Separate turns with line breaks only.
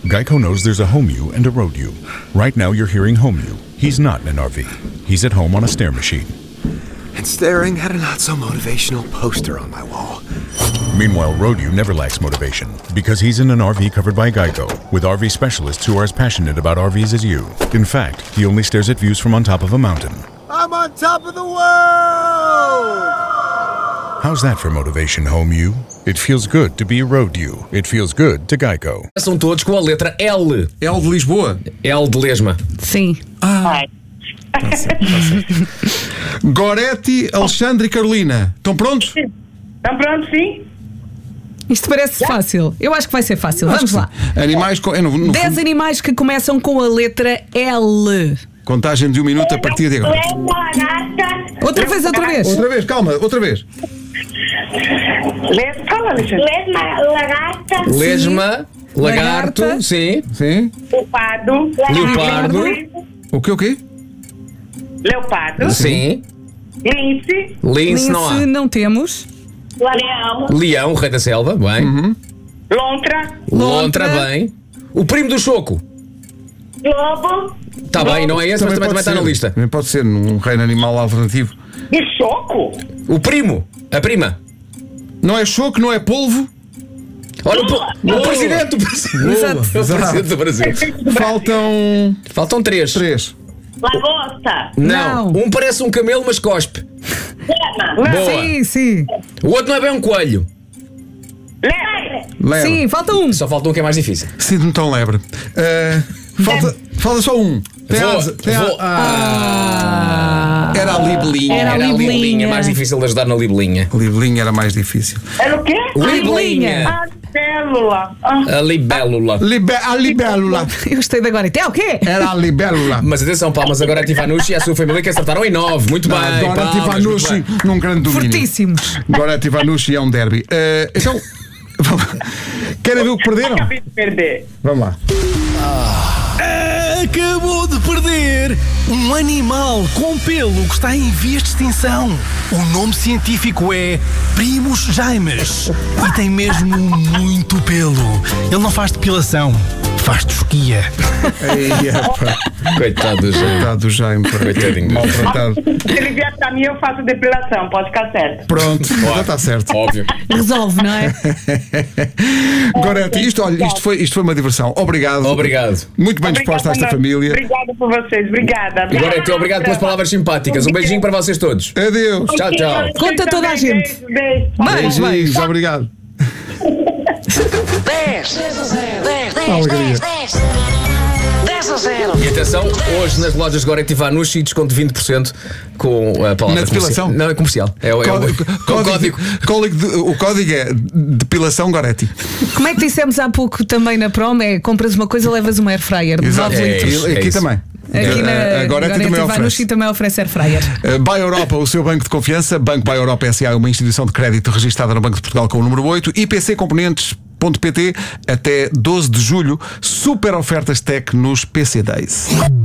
Geico knows there's a home you and a road you. Right now you're hearing home you. He's not in an RV. He's at home on a stair machine.
And staring at a not-so-motivational poster on my wall.
Meanwhile, road you never lacks motivation because he's in an RV covered by Geico with RV specialists who are as passionate about RVs as you. In fact, he only stares at views from on top of a mountain.
I'm on top of the world!
How's that for motivation, home you? It feels good to be road you. It feels good to Geico.
São todos com a letra L.
L de Lisboa.
L de Lesma.
Sim.
Tá certo. Goretti, Alexandre e Carolina. Estão prontos?
Estão prontos, sim?
Isto parece fácil. Eu acho que vai ser fácil. Vamos lá.
Animais com.
10 animais que começam com a letra L.
Contagem de 1 minuto a partir de agora.
Outra vez.
Outra vez, calma, outra vez.
Fala, Alexandre.
Lagarta.
Lesma. Lagarto. Sim.
Sim.
Leopardo.
Leopardo.
O quê?
Leopardo.
Sim.
Lince.
Lince não há.
Não temos.
Leão.
Leão, o rei da selva. Bem.
Lontra.
Lontra, bem. O primo do choco.
Lobo.
Está bem, não é esse, mas também está na lista.
Também pode ser num reino animal alternativo.
Do choco?
O primo. A prima.
Não é choco, não é polvo.
Olha, o presidente.
Exato.
O presidente do Brasil.
Faltam
3.
3.
Lagosta.
Não. Um parece um camelo, mas cospe.
Lema.
Boa.
Sim.
O outro não é bem um coelho.
Lebre.
Sim, falta um.
Só falta um que é mais difícil.
Sinto-me tão lebre. Falta só um. Era a libelinha.
Era a libelinha.
É mais difícil de ajudar na libelinha.
A libelinha era mais difícil.
Era o quê?
Libelinha.
A célula.
A libélula.
A libélula.
Eu gostei de agora. Até o quê?
Era a libélula.
Mas atenção, palmas agora a Tivanucci e a sua família que acertaram em 9. Muito bem.
Agora
palmas,
Tivanucci
muito bem.
num grande domínio.
Fortíssimos.
Agora Tivanucci é um derby. Então, querem ver o que perderam?
Acabei de perder.
Vamos lá.
Acabou de perder um animal com pelo que está em vias de extinção. O nome científico é Primus jaimes e tem mesmo muito pelo. Ele não faz depilação, faz tosquia.
Coitado do Jaime.
Coitado do Jaime.
Coitadinho.
Maltratado.
Se ele vier pra mim, eu faço depilação. Pode ficar certo.
Pronto, já está certo.
Óbvio.
Resolve, não é?
Goretti, isto foi uma diversão. Obrigado.
Obrigado.
Muito bem disposta a esta família.
Obrigada por vocês. Obrigada.
Goretti, obrigado pelas palavras simpáticas. Um beijinho para vocês todos.
Adeus.
Tchau, tchau.
Conta toda a gente.
Beijo.
Beijinhos, obrigado.
10
Alegria.
10 a 0.
E atenção, hoje nas lojas Goretti Vanucci desconto de 20% com a palavra
Na depilação?
comercial. Não, é comercial.
O código é depilação Goretti.
Como é que dissemos há pouco também na prom? É compras uma coisa, levas uma air fryer de 9 litros.
Aqui
isso.
também.
Aqui na
Goretti também oferece.
também oferece air fryer.
Buy Europa, o seu banco de confiança. Banco Buy Europa S.A. é uma instituição de crédito registada no Banco de Portugal com o número 8. IPC Componentes.pt até 12 de julho. Super ofertas tech nos PC Days.